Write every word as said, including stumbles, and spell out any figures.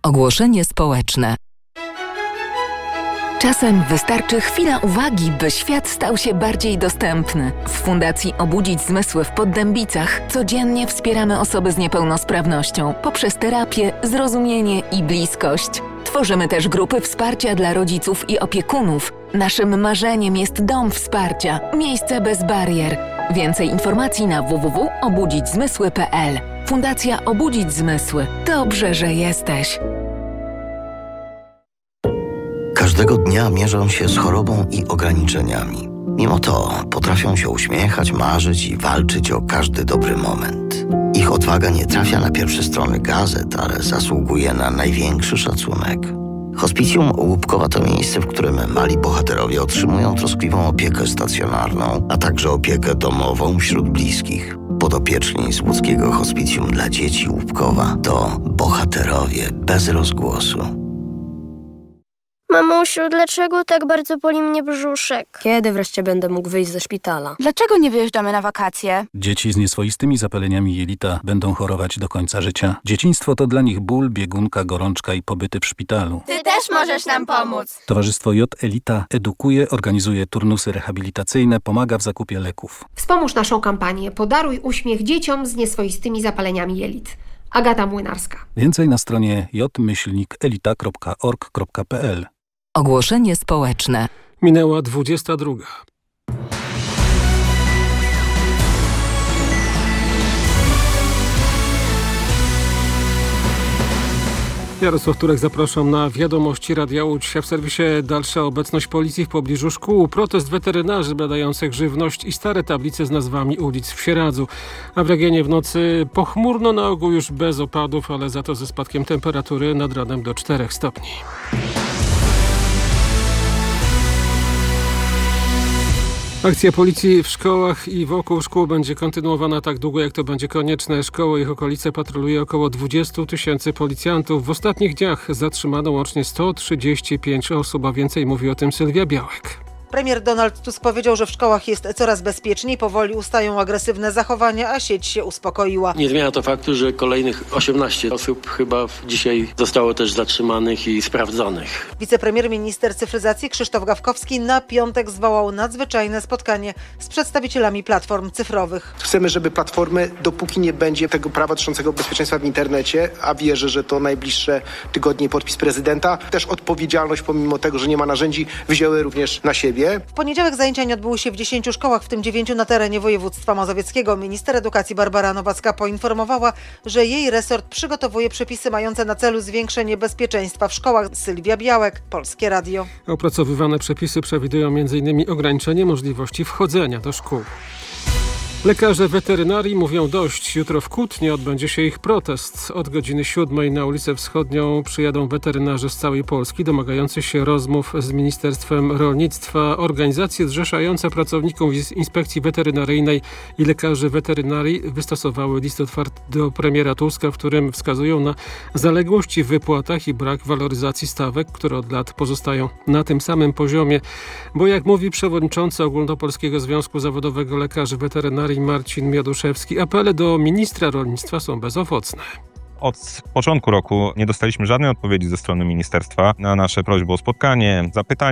Ogłoszenie społeczne. Czasem wystarczy chwila uwagi, by świat stał się bardziej dostępny. W Fundacji Obudzić Zmysły w Poddębicach codziennie wspieramy osoby z niepełnosprawnością poprzez terapię, zrozumienie i bliskość. Tworzymy też grupy wsparcia dla rodziców i opiekunów. Naszym marzeniem jest dom wsparcia, miejsce bez barier. Więcej informacji na w w w kropka obudzić zmysły kropka p l. Fundacja Obudzić Zmysły. Dobrze, że jesteś. Każdego dnia mierzą się z chorobą i ograniczeniami. Mimo to potrafią się uśmiechać, marzyć i walczyć o każdy dobry moment. Ich odwaga nie trafia na pierwsze strony gazet, ale zasługuje na największy szacunek. Hospicjum Łupkowa to miejsce, w którym mali bohaterowie otrzymują troskliwą opiekę stacjonarną, a także opiekę domową wśród bliskich. Podopieczni z łódzkiego Hospicjum dla Dzieci Łupkowa to bohaterowie bez rozgłosu. Mamusiu, dlaczego tak bardzo boli mnie brzuszek? Kiedy wreszcie będę mógł wyjść ze szpitala? Dlaczego nie wyjeżdżamy na wakacje? Dzieci z nieswoistymi zapaleniami jelita będą chorować do końca życia. Dzieciństwo to dla nich ból, biegunka, gorączka i pobyty w szpitalu. Ty też możesz nam pomóc. Towarzystwo J Elita edukuje, organizuje turnusy rehabilitacyjne, pomaga w zakupie leków. Wspomóż naszą kampanię Podaruj uśmiech dzieciom z nieswoistymi zapaleniami jelit. Agata Młynarska. Więcej na stronie j myślnik elita kropka org kropka p l. Ogłoszenie społeczne. Minęła dwudziesta druga. Jarosław Turek, zapraszam na wiadomości Radia Łódź. W serwisie dalsza obecność policji w pobliżu szkół, protest weterynarzy badających żywność i stare tablice z nazwami ulic w Sieradzu. A w regionie w nocy pochmurno, na ogół już bez opadów, ale za to ze spadkiem temperatury nad ranem do czterech stopni. Akcja policji w szkołach i wokół szkół będzie kontynuowana tak długo, jak to będzie konieczne. Szkoły i ich okolice patroluje około dwadzieścia tysięcy policjantów. W ostatnich dniach zatrzymano łącznie sto trzydzieści pięć osób, a więcej mówi o tym Sylwia Białek. Premier Donald Tusk powiedział, że w szkołach jest coraz bezpieczniej, powoli ustają agresywne zachowania, a sieć się uspokoiła. Nie zmienia to faktu, że kolejnych osiemnaście osób chyba dzisiaj zostało też zatrzymanych i sprawdzonych. Wicepremier minister cyfryzacji Krzysztof Gawkowski na piątek zwołał nadzwyczajne spotkanie z przedstawicielami platform cyfrowych. Chcemy, żeby platformy, dopóki nie będzie tego prawa dotyczącego bezpieczeństwa w internecie, a wierzę, że to najbliższe tygodnie podpis prezydenta, też odpowiedzialność pomimo tego, że nie ma narzędzi, wzięły również na siebie. W poniedziałek zajęcia nie odbyły się w dziesięciu szkołach, w tym dziewięciu na terenie województwa mazowieckiego. Minister edukacji Barbara Nowacka poinformowała, że jej resort przygotowuje przepisy mające na celu zwiększenie bezpieczeństwa w szkołach. Sylwia Białek, Polskie Radio. Opracowywane przepisy przewidują między innymi ograniczenie możliwości wchodzenia do szkół. Lekarze weterynarii mówią dość. Jutro w Kutnie odbędzie się ich protest. Od godziny siódmej na ulicę Wschodnią przyjadą weterynarze z całej Polski domagający się rozmów z Ministerstwem Rolnictwa. Organizacje zrzeszające pracowników z Inspekcji Weterynaryjnej i lekarzy weterynarii wystosowały list otwarty do premiera Tuska, w którym wskazują na zaległości w wypłatach i brak waloryzacji stawek, które od lat pozostają na tym samym poziomie. Bo jak mówi przewodniczący Ogólnopolskiego Związku Zawodowego Lekarzy Weterynarii Marcin Mioduszewski, apele do ministra rolnictwa są bezowocne. Od początku roku nie dostaliśmy żadnej odpowiedzi ze strony ministerstwa na nasze prośby o spotkanie, zapytanie.